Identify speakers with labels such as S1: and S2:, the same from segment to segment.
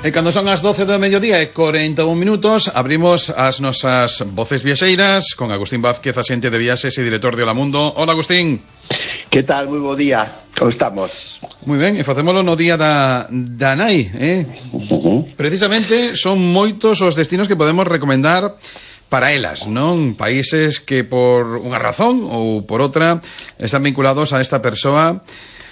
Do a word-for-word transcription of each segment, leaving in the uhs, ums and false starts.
S1: E cando son as doce do mediodía e cuarenta y un minutos, abrimos as nosas voces viaxeiras con Agustín Vázquez, axente de viaxes e director de Hola Mundo. Hola, Agustín.
S2: Que tal? Moi bo día. Como estamos?
S1: Moi ben, e facémolo no día da, da nai, eh? Uh-huh. Precisamente son moitos os destinos que podemos recomendar para elas, non? Países que por unha razón ou por outra están vinculados a esta persoa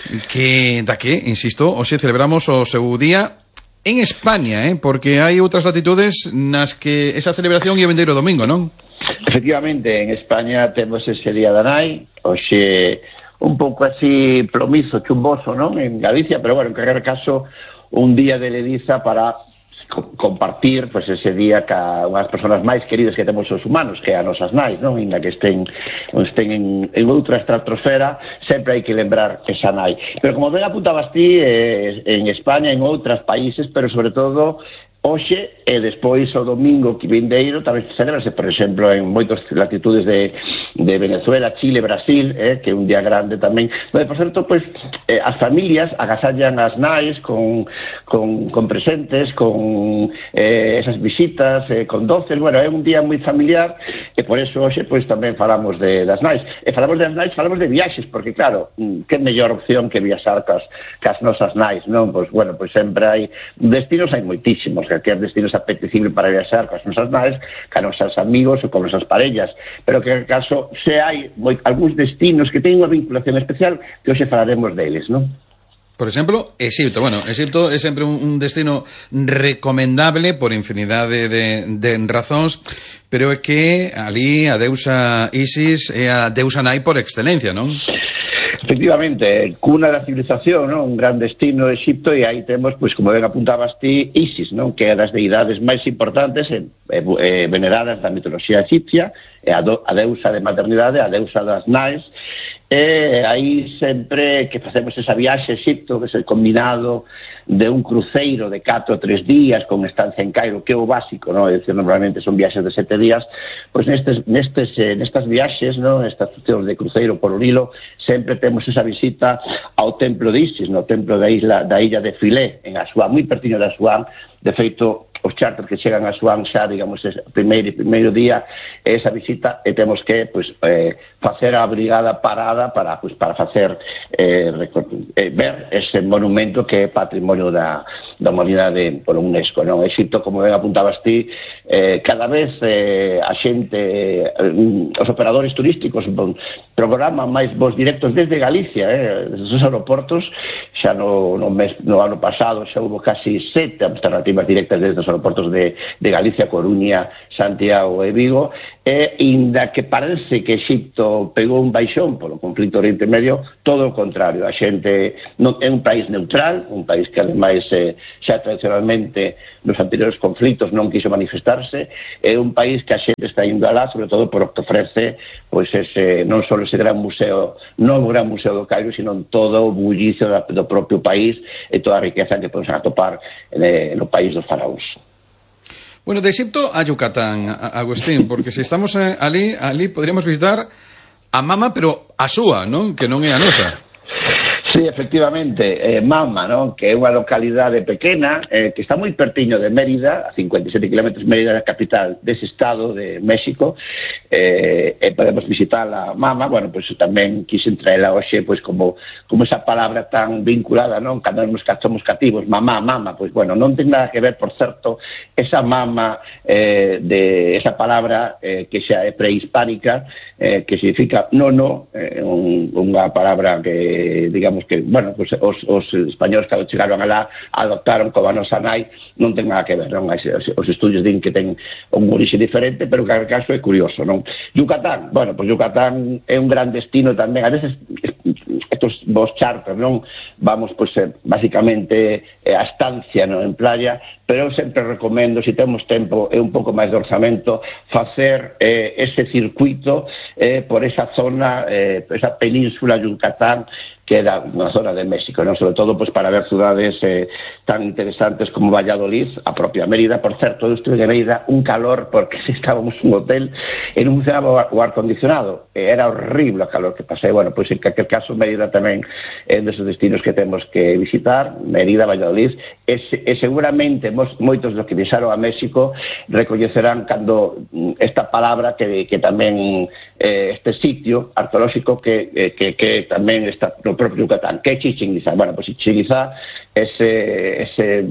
S1: que, da que, insisto, hoxe celebramos o seu día en España, eh? Porque hai outras latitudes nas que esa celebración ia vender o domingo, non?
S2: Efectivamente, en España temos ese día da nai, hoxe un pouco así plomizo, chumboso, non? En Galicia, pero bueno, en calquer caso, un día de lediza para compartir pues ese día ca unhas persoas máis queridas que temos os humanos, que a nosas nais, non? Inda que estén, estén en, en outra estratosfera, sempre hai que lembrar esa nai. Pero como ben apuntabas ti, eh, en España, en outros países, pero sobre todo hoxe e despois o domingo que vindeiro tamén celebrase, por exemplo, en moitas latitudes de, de Venezuela, Chile, Brasil, eh, que é un día grande tamén. Pero, por certo, pues, eh, as familias agasallan as nais con, con, con presentes, con eh, esas visitas, eh, con doces. Bueno, é un día moi familiar e por eso hoxe pues, tamén falamos de, das nais. E falamos das nais, falamos de viaxes, porque claro, que mellor opción que viaxar cas, cas nosas nais, non? Pues, bueno, pues sempre hai destinos, hai moitísimos, que hai destinos apetecibles para viaxar coas nosas nais, ca nosas amigos ou con nosas parellas, pero que en caso se hai moi, algúns destinos que teñen unha vinculación especial que hoxe falaremos deles, non?
S1: Por exemplo, Egipto. Bueno, Egipto é sempre un, un destino recomendable por infinidade de, de razóns, pero é que ali a deusa Isis é a deusa nai por excelencia, non?
S2: Efectivamente, cuna da civilización, non? Un gran destino de Egipto, e aí temos, pois, como ben apuntabas ti, Isis, non? Que é das deidades máis importantes e, e, e veneradas da mitoloxía egipcia, é a, do, a deusa de maternidade, a deusa das nais, e aí sempre que facemos esa viaxe a Egipto, que é combinado de un cruceiro de catro ou tres días con estancia en Cairo, que é o básico, non? É dicir, normalmente son viaxes de sete días, pois nestes, nestes, eh, nestas viaxes, non? Estas funcións de cruceiro por o Nilo, sempre temos esa visita ao templo de Isis, no templo da isla da illa de Filé, en Asuán, moi pertiño de Asuán. De feito, os charters que chegan a Asuán xa, digamos, ese primeiro, primeiro día esa visita, e temos que, pois, eh, facer a brigada parada para, pois, para facer eh, eh, ver ese monumento que é patrimonio da, da humanidade por UNESCO, non? Egipto, como ben apuntabas ti, eh, cada vez eh, a xente, eh, os operadores turísticos bon, programan máis voos directos desde Galicia, eh, desde os aeroportos, xa no, no, mes, no ano pasado xa hubo casi sete alternativas directas desde os aeroportos de, de Galicia, Coruña, Santiago e Vigo, e inda que parece que Egipto pegou un baixón polo conflito Oriente Medio, todo o contrario, a xente non, é un país neutral, un país que ademais eh, xa tradicionalmente nos anteriores conflitos non quiso manifestarse, é un país que a xente está indo alá, sobre todo por o que ofrece pois ese, non só ese gran museo, non o gran museo do Cairo, sino todo o bullicio do propio país e toda a riqueza que podemos atopar eh, no país dos faraóns.
S1: Bueno, de Egipto a Yucatán, Agustín, porque se estamos ali, ali podríamos visitar a Mama, pero a súa, non? Que non é a nosa.
S2: Sí, efectivamente, eh, Mama, ¿no? Que é unha localidade pequena eh, que está moi pertiño de Mérida, a cincuenta y siete kilómetros. Mérida é a capital dese estado de México, eh, e podemos visitar a Mama. Bueno, pois pues, tamén quixen traela hoxe, pois pues, como, como esa palabra tan vinculada, non? Cando nos somos cativos, mamá, mama, pois pues, bueno, non ten nada que ver, por certo, esa mama eh, de esa palabra eh, que xa é prehispánica, eh, que significa nono, eh, un, unha palabra que, digamos, que, bueno, pues, os, os españoles que chegaron alá adoptaron como a nosa nai, non ten nada que ver, non? Os, os estudios din que ten un orixe diferente, pero que, en caso, é curioso, non? Yucatán, bueno, pues Yucatán é un gran destino tamén, a veces estos vos charters, non? Vamos, pues, eh, basicamente eh, a estancia, non? En playa, pero eu sempre recomendo, se temos tempo e un pouco máis de orzamento, facer eh, ese circuito eh, por esa zona, eh, esa península Yucatán, que era unha zona de México, non? Sobre todo pues, para ver cidades eh, tan interesantes como Valladolid, a propia Mérida. Por certo, eu estive de Mérida un calor, porque estábamos en un hotel e non funcionaba o ar-condicionado, e era horrible o calor que pasei. Bueno, pois pues, en calquer caso Mérida tamén é un deses destinos que temos que visitar, Mérida, Valladolid, actriz, e, e seguramente mos, moitos dos que viaxaron a México recoñecerán cando esta palabra que, que tamén eh, este sitio arqueolóxico que, que, que tamén está no propio Yucatán, que é Chichén Itzá. Bueno, pues Chichén Itzá, ese, ese,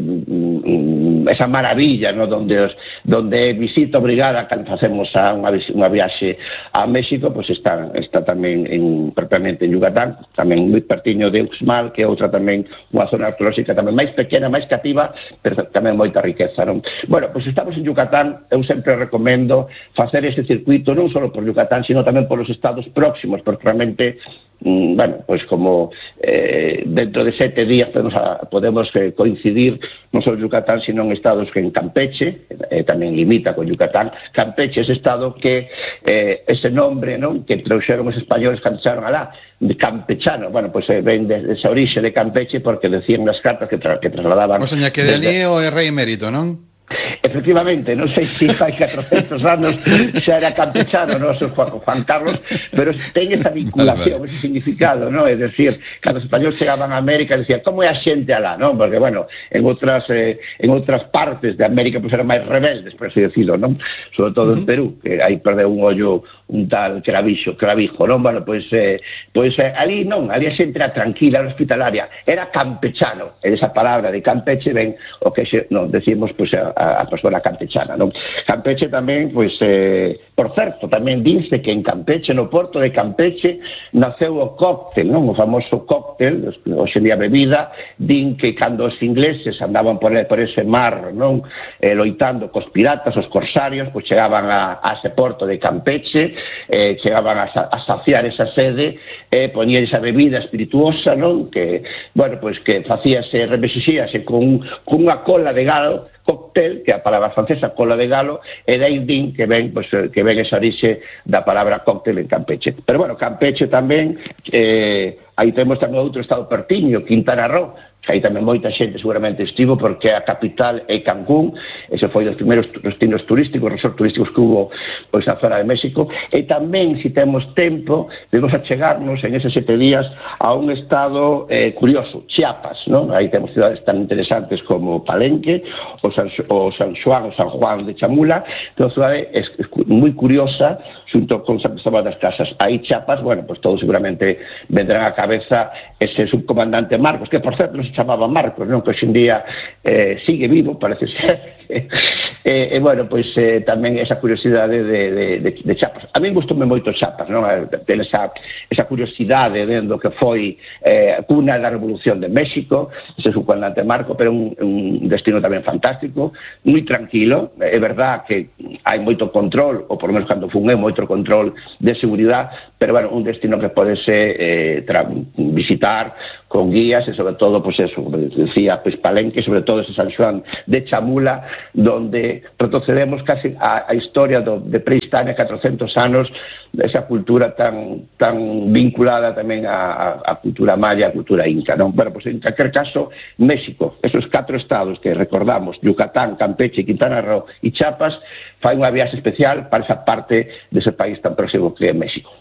S2: esa maravilla, ¿no? donde, donde visita obrigada cando facemos a unha, unha viaxe a México, pues está, está tamén en, propiamente en Yucatán, tamén moi pertiño de Uxmal, que é outra tamén unha zona arqueolóxica tamén máis pequena, máis cativa, pero tamén moita riqueza, non? Bueno, pois estamos en Yucatán, eu sempre recomendo facer ese circuito non só por Yucatán, sino tamén polos estados próximos, porque realmente mm, bueno, pois como eh, dentro de sete días podemos, a, podemos eh, coincidir non só en Yucatán, sino en estados que en Campeche, eh, tamén limita con Yucatán. Campeche é ese estado que eh, ese nombre, non, que trouxeron os españoles cando chegaron alá, de campechano, bueno, pois pues, eh, ven de, de esa orixe de Campeche porque decían nas cartas que, tra que trasladaban...
S1: O seña que de ali o é rei emérito, non?
S2: Efectivamente, non sei se hai catrocentos anos xa era campechano, non? Juan, Juan Carlos, pero ten esa vinculación, ese significado, non? É dicir, cando os españoles chegaban a América, decían, como é a xente alá, non? Porque, bueno, en outras eh, en outras partes de América pues, eran máis rebeldes, por así decirlo, non? Sobre todo uh -huh. en Perú, que aí perdeu un ollo un tal Cravixo, Clavijo, non? Bueno, pois, eh, pois eh, ali non, ali a xente era tranquila, era hospitalaria, era campechano, e esa palabra de Campeche ven o que xe, non, decimos, pois, a a persona campechana, non? Campeche tamén, pois, eh, por certo, tamén dice que en Campeche, no porto de Campeche, naceu o cóctel, non? O famoso cóctel, hoxe día bebida, din que cando os ingleses andaban por, por ese mar, non? Eh, loitando cos piratas, os corsarios, pois chegaban a, a ese porto de Campeche, eh, chegaban a, a saciar esa sede, eh, poñían esa bebida espirituosa, non? Que, bueno, pois que facíase, remexixíase con, con unha cola de galo, cóctel, que a palabra francesa, cola de galo, e dai din que ven, pues, que ven esa orixe da palabra cóctel en Campeche. Pero bueno, Campeche tamén, eh, aí temos tamén outro estado pertiño, Quintana Roo, que aí tamén moita xente seguramente estivo porque a capital é Cancún, ese foi dos primeiros destinos turísticos, resorts turísticos que hubo pois na zona de México, e tamén, se temos tempo, debemos achegarnos en eses sete días a un estado eh, curioso, Chiapas, non? Aí temos cidades tan interesantes como Palenque, o San, o San Juan, o San Juan de Chamula, que é unha cidade es, es, moi curiosa, xunto con San Cristóbal das Casas. Aí Chiapas, bueno, pues todos seguramente vendrán a cabeza ese subcomandante Marcos, que por certo non se chamaba Marcos, non? Que hoxe en día eh, sigue vivo, parece ser. E eh, eh, bueno, pois eh, tamén esa curiosidade de, de, de, de Chiapas. A mí gustoume moito Chiapas, non? Ten esa, esa curiosidade dentro que foi eh, cuna da Revolución de México, ese subcomandante Marcos, pero un, un destino tamén fantástico, moi tranquilo. É verdad que hai moito control, ou por lo menos cando fun é moito control de seguridade, pero bueno, un destino que podese eh, visitar con guías e sobre todo, pues eso, como decía, pues Palenque, sobre todo ese San Juan de Chamula, donde retrocedemos casi a, a historia do, de prehistoria, catrocentos anos, esa cultura tan tan vinculada tamén a, a, a cultura maya, a cultura inca, non? Bueno, pues en calquer caso, México, esos catro estados que recordamos, Yucatán, Campeche, Quintana Roo e Chiapas, fai unha viaxe especial para esa parte dese país tan próximo que é México.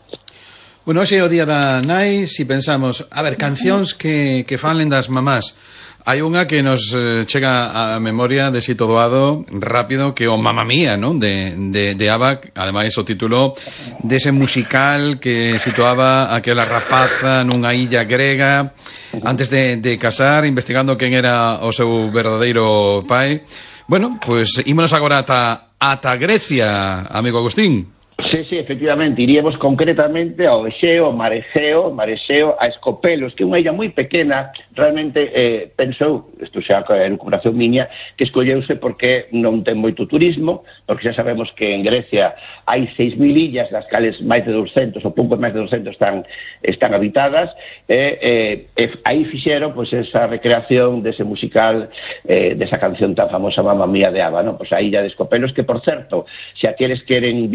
S1: Bueno, hoxe é o día da nai, si pensamos, a ver, cancións que, que falen das mamás. Hai unha que nos eh, chega á memoria de Xito Doado rápido, que o Mamma Mía, non? De, de, de ABBA, ademais o título dese musical que situaba aquela rapaza nunha illa grega antes de, de casar, investigando quen era o seu verdadeiro pai. Bueno, pois pues, ímonos agora ata, ata Grecia, amigo Agustín.
S2: Sí, sí, efectivamente, iríamos concretamente ao Exeo, ao Mar Exeo, Mar Exeo, a Escopelos, que é unha illa moi pequena, realmente eh, pensou, isto xa é elucubración miña, que escolleuse porque non ten moito turismo, porque xa sabemos que en Grecia hai seis mil illas, das cales máis de doscientos, ou pouco máis de doscientos están, están habitadas, e eh, eh, aí fixeron pues, esa recreación dese musical, eh, desa canción tan famosa Mamma Mía de ABBA, ¿no? Pues a illa de Escopelos, que por certo, se aqueles queren visitala,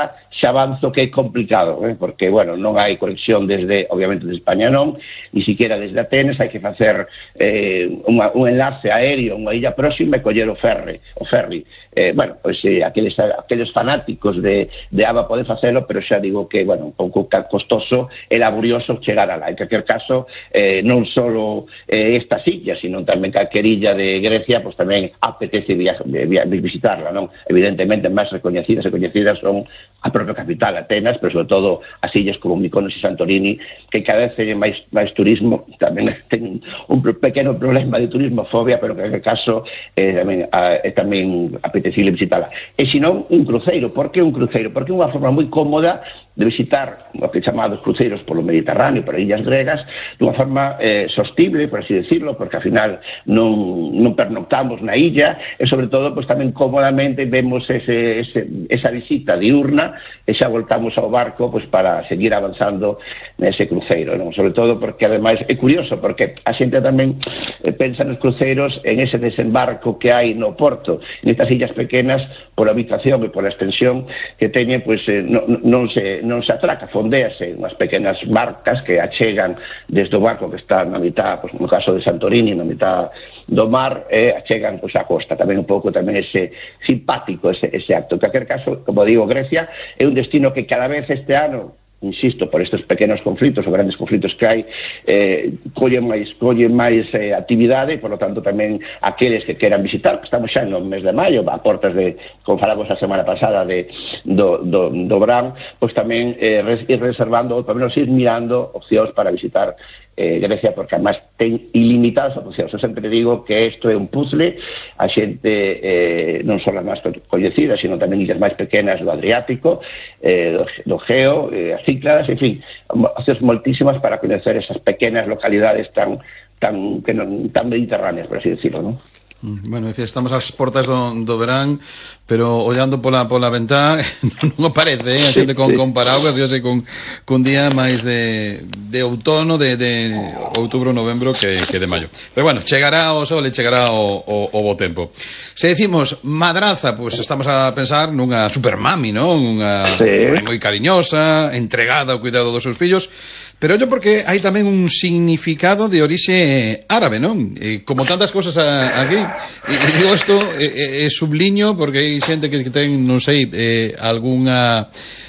S2: entrada xa avanzo que é complicado, eh? porque, bueno, non hai conexión desde, obviamente, de España non, ni siquiera desde Atenas, hai que facer eh, unha, un enlace aéreo, unha illa próxima e coller o ferry, o ferry. Eh, bueno, pois eh, aqueles, aqueles fanáticos de, de ABA poden facelo, pero xa digo que, bueno, un pouco costoso e laborioso chegar alá. En calquer caso, eh, non só eh, estas illas, sino tamén calquer illa de Grecia, pois tamén apetece via, via, visitarla, non? Evidentemente, máis recoñecidas e coñecidas son a propia capital, Atenas, pero sobre todo as illas como Mykonos e Santorini, que cada vez teñen máis, máis turismo, tamén ten un pequeno problema de turismofobia, pero que en caso eh, tamén, a, é tamén apetecible visitarla. E senón, un cruceiro. Por que un cruceiro? Porque é unha forma moi cómoda de visitar o que chamados cruceiros polo Mediterráneo, por illas gregas, dunha forma eh, sostible, por así decirlo, porque ao final non, non pernoctamos na illa, e sobre todo, pues, tamén cómodamente vemos ese, ese, esa visita diurna e xa voltamos ao barco pues, para seguir avanzando nese cruceiro, non? Sobre todo porque, ademais, é curioso, porque a xente tamén eh, pensa nos cruceiros en ese desembarco que hai no porto, nestas illas pequenas, por a ubicación e por a extensión que teñen, pues, eh, non, non se non se atraca, fondéase unhas pequenas barcas que achegan desde o barco que está na mitad, pues, no caso de Santorini, na mitad do mar, e eh, achegan pues, a costa. Tamén un pouco tamén ese simpático ese, ese acto. En calquer caso, como digo, Grecia é un destino que cada vez este ano, insisto, por estes pequenos conflitos ou grandes conflitos que hai, eh, collen máis, collen máis eh, actividade, e, por lo tanto, tamén aqueles que queran visitar, que estamos xa no mes de maio, a portas de, como falamos a semana pasada, de, do, do, do verán, pois tamén eh, ir reservando, ou pelo menos ir mirando opcións para visitar eh, Grecia, porque además ten ilimitadas opcións. Eu sempre digo que isto é un puzzle, a xente eh, non só as máis coñecidas, sino tamén illas máis pequenas do Adriático, eh, do, do Geo, eh, as Cícladas, en fin, opcións moltísimas para coñecer esas pequenas localidades tan, tan, que non, tan mediterráneas, por así decirlo, non?
S1: Bueno, decía, estamos ás portas do, do verán, pero ollando pola, pola ventá non aparece, eh? A xente con, con paraguas, eu sei, con, con día máis de, de outono, de, de outubro, novembro, que, que de maio. Pero bueno, chegará o sol e chegará o, o, o bo tempo. Se decimos madraza, pues estamos a pensar nunha supermami, non? Unha sí. moi cariñosa, entregada ao cuidado dos seus fillos. Pero yo porque hai tamén un significado de orixe árabe, non? E como tantas cosas a, aquí, e, e digo isto, é, é subliño porque hai xente que, que ten, non sei, eh, algunha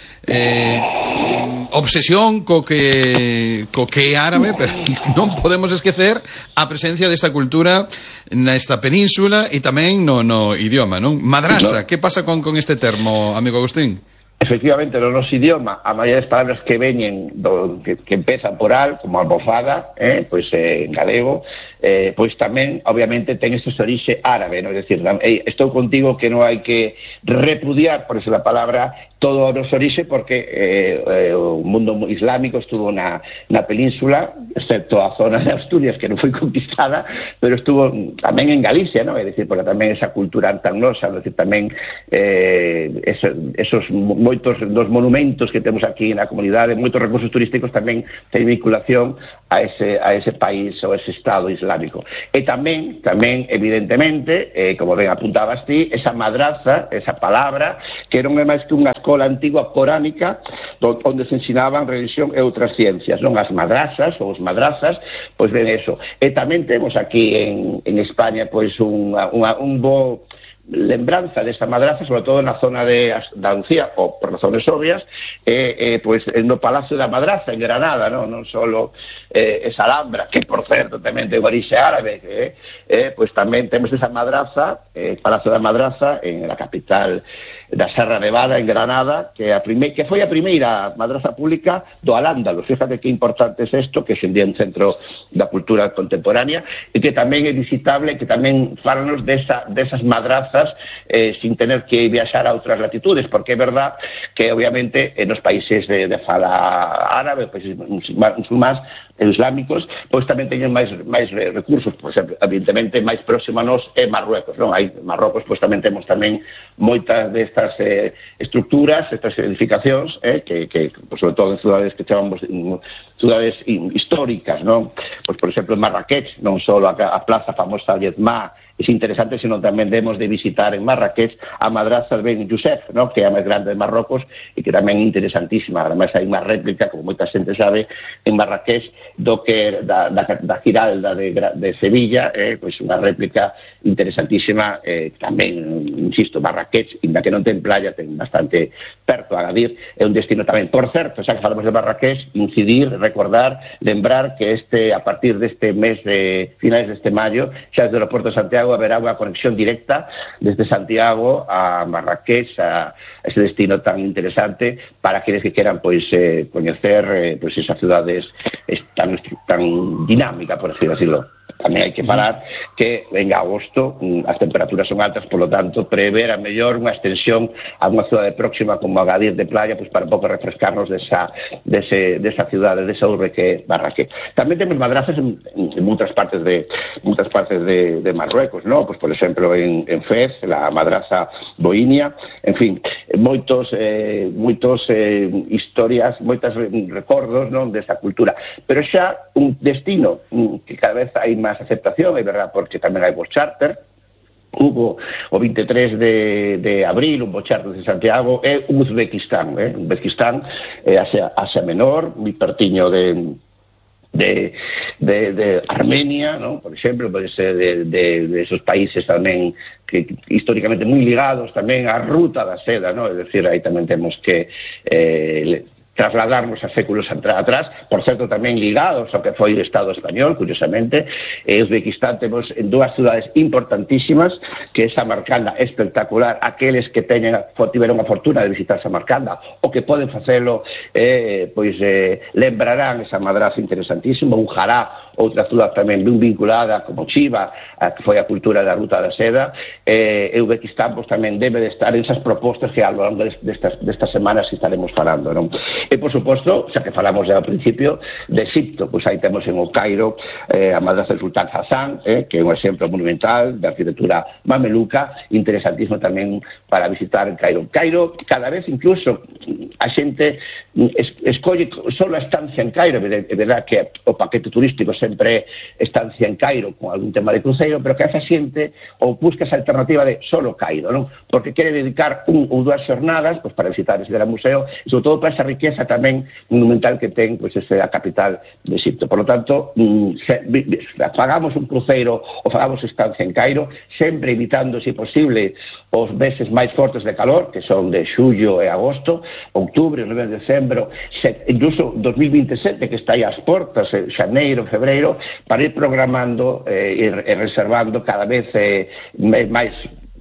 S1: eh, obsesión co que co que é árabe, pero non podemos esquecer a presencia desta cultura nesta península e tamén no, no idioma, non? Madrasa, no. Que pasa con, con este termo, amigo Agustín?
S2: Efectivamente, no noso idioma, a maioría das palabras que veñen do, que, que empezan por al, como albofada, eh, pois eh, en galego, eh, pois tamén, obviamente, ten este orixe árabe, non? É dicir, eh, estou contigo que non hai que repudiar, por eso la palabra, todo o noso orixe, porque eh, eh, o mundo islámico estuvo na, na península, excepto a zona de Asturias, que non foi conquistada, pero estuvo tamén en Galicia, non? É dicir, porque tamén esa cultura antagnosa, é dicir, tamén eh, esos, esos moitos dos monumentos que temos aquí na comunidade, moitos recursos turísticos tamén ten vinculación a ese, a ese país ou ese estado islámico. E tamén, tamén evidentemente, eh, como ben apuntabas ti, esa madraza, esa palabra, que non é máis que unha escola antigua coránica onde se ensinaban religión e outras ciencias, non? As madrazas ou os madrazas, pois ben eso. E tamén temos aquí en, en España pois unha, unha, un bo lembranza desta madraza, sobre todo na zona de Andalucía, ou por razones obvias, eh, eh, pois no Palacio da Madraza, en Granada, non, non solo eh, esa Alhambra, que por certo tamén ten orixe árabe, eh, eh, pois tamén temos esa madraza, eh, Palacio da Madraza, en la capital da Serra Nevada, en Granada, que, a prime... que foi a primeira madraza pública do Al-Ándalus. Fíjate que importante é isto, que é un día un centro da cultura contemporánea, e que tamén é visitable, que tamén falanos desa, desas madrazas eh, sin tener que viaxar a outras latitudes, porque é verdad que obviamente en os países de, de fala árabe, países musulmáns, islámicos, pois tamén teñen máis, máis recursos. Por exemplo, evidentemente máis próximo a nos é Marruecos, non? Hai Marrocos, pois tamén temos tamén moitas destas eh, estructuras, estas edificacións, eh, que, que pois, sobre todo en cidades que chamamos cidades históricas, non? Pois, por exemplo, en Marrakech, non só a, a plaza famosa de Yetma es interesante, senón tamén demos de visitar en Marrakech a Madraza de Ben Youssef, ¿no? Que é a máis grande de Marrocos e que tamén é interesantísima. Ademais hai unha réplica, como moita xente sabe, en Marrakech do que da, da, da Giralda de, de Sevilla, eh, pois unha réplica interesantísima, eh, tamén, insisto, Marrakech, inda que non ten playa, ten bastante perto a Agadir, é un destino tamén. Por certo, xa que falamos de Marrakech, incidir, recordar, lembrar que este, a partir deste mes de finais deste maio, xa desde o aeroporto de Santiago haberá unha conexión directa desde Santiago a Marrakech, a ese destino tan interesante para aqueles que queran pois eh, coñecer eh, pois esas cidades tan, tan dinámica, por así decirlo. Tamén hai que parar que en agosto as temperaturas son altas, polo tanto prever a mellor unha extensión a unha cidade próxima como Agadir de playa, pois para un pouco refrescarnos desa, dese, desa cidade, desa urbe que é Marrakech. Tamén temos madrazas en, en moitas partes de moitas partes de, de Marruecos, ¿no? Pois por exemplo en, en Fez, la madraza Boinia, en fin, moitos eh, moitos eh, historias, moitos recordos, non, desta cultura, pero xa un destino que cada vez hai máis aceptación, é verdad, porque tamén hai vos charter. Hubo o veintitrés de, de abril un voo charter de Santiago, é Uzbekistán, eh? Uzbekistán, eh, Asia, Asia Menor, moi pertiño de De, de, de Armenia, ¿no? Por exemplo, pues, de, de, de esos países tamén que históricamente moi ligados tamén á ruta da seda, ¿no? É dicir, aí tamén temos que eh, trasladarnos a séculos atrás, por certo tamén ligados ao que foi o Estado español, curiosamente. E Uzbekistán temos en dúas cidades importantísimas, que é Samarcanda, espectacular. Aqueles que teñen, tiveron a fortuna de visitar Samarcanda o que poden facelo, eh, pois eh, lembrarán esa madraza interesantísima. Un Jará, outra cidade tamén ben vinculada como Chiva, a que foi a cultura da ruta da seda. eh, Uzbekistán pois, tamén debe de estar en esas propostas que ao longo destas, destas semanas estaremos falando, non? E, por suposto, xa que falamos já ao principio, de Egipto, pois aí temos en o Cairo eh, a madraza del Sultán Hassan, eh, que é un exemplo monumental de arquitectura mameluca, interesantísimo tamén para visitar en Cairo. Cairo, cada vez incluso, a xente es, escolle solo a estancia en Cairo. É verdad que o paquete turístico sempre é estancia en Cairo con algún tema de cruceiro, pero que esa xente ou busca esa alternativa de solo Cairo, non? Porque quere dedicar un ou dúas xornadas pois, para visitar ese gran museo e, sobre todo, para esa riqueza tamén monumental que ten pois, ese, a capital de Egipto. Por lo tanto, se, fagamos un cruceiro ou fagamos estancia en Cairo, sempre evitando, se posible, os meses máis fortes de calor, que son de xullo e agosto, outubro, novembro, decembro, se, incluso dos mil veintisiete, que está aí ás portas, eh, xaneiro, febreiro, para ir programando eh, e, e reservando cada vez eh, máis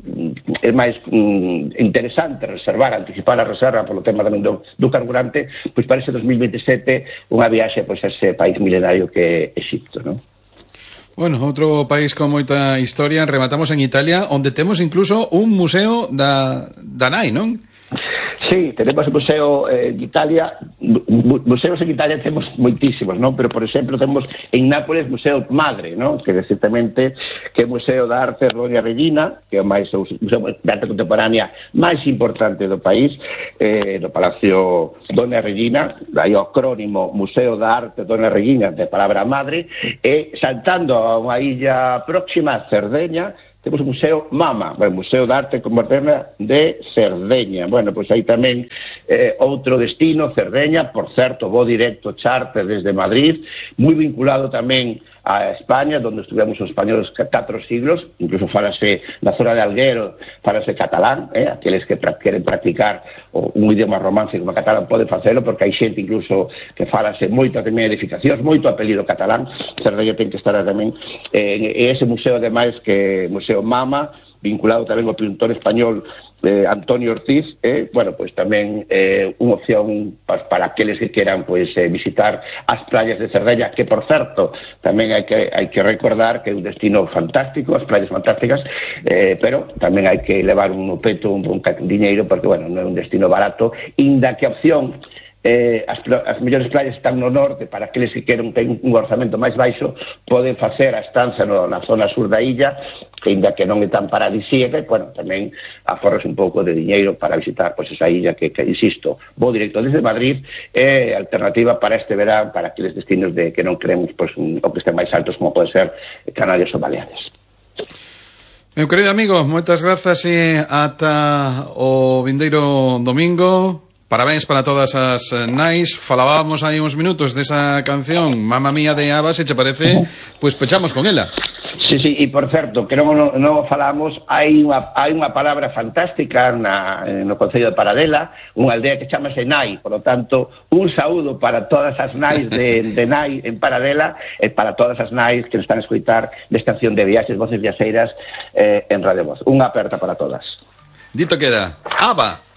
S2: é máis mm, interesante reservar, anticipar a reserva polo tema tamén do, do carburante, pois para ese dos mil veintisiete unha viaxe pois, a ese país milenario que é Egipto, non?
S1: Bueno, outro país con moita historia, rematamos en Italia, onde temos incluso un museo da, da nai, non?
S2: Sí, tenemos o museo eh, de Italia. Museos en Italia temos moitísimos, non? Pero, por exemplo, temos en Nápoles Museo Madre, non? Que recientemente que é o Museo de Arte Doña Regina, que é o máis o museo de arte contemporánea máis importante do país, eh, no Palacio Doña Regina, aí o acrónimo Museo de Arte Doña Regina, de palabra madre, e saltando a unha illa próxima, a Cerdeña, temos o Museo Mama, o Museo de Arte Contemporánea de Cerdeña. Bueno, pois aí tamén eh, outro destino, Cerdeña, por certo, voo directo charter desde Madrid, moi vinculado tamén a España, donde estuvemos os españoles catro siglos, incluso falase na zona de Alguero, falase catalán, eh, aqueles que pra, queren practicar o, un idioma romance como catalán poden facelo, porque hai xente incluso que falase moito tamén edificacións, moito apelido catalán. Cerdeña ten que estar tamén eh, e ese museo, ademais, que Museo Mama, vinculado tamén ao pintor español eh, Antonio Ortiz, eh, bueno, pois tamén eh, unha opción para, para aqueles que queran pois eh, visitar as playas de Cerdeña, que por certo tamén hai que hai que recordar que é un destino fantástico, as playas fantásticas, eh, pero tamén hai que levar un peto, un bon diñeiro, porque bueno, non é un destino barato, inda que a opción Eh, as, as mellores playas están no norte, para aqueles que queren ter un orzamento máis baixo poden facer a estancia no, na zona sur da illa, que ainda que non é tan paradisíaca, bueno, tamén aforras un pouco de diñeiro para visitar pois, esa illa que, que insisto, vou directo desde Madrid, é eh, alternativa para este verán, para aqueles destinos de que non queremos pois, un, o que estén máis altos, como pode ser Canarias ou Baleares.
S1: Meu querido amigo, moitas grazas e ata o vindeiro domingo. Parabéns para todas as nais. Falábamos aí uns minutos desa canción Mamma Mía de ABBA, se che parece, pois pues pechamos con ela.
S2: Sí, sí, e por certo, que non, non, non falamos, hai unha, hai unha palabra fantástica na, no Concello de Paradela, unha aldea que chamase Nai, por lo tanto, un saúdo para todas as nais de, de Nai en Paradela e para todas as nais que nos están a escoitar desta acción de Viaxes Voces Viaxeiras eh, en Radio Voz. Unha aperta para todas.
S1: Dito queda, ABBA.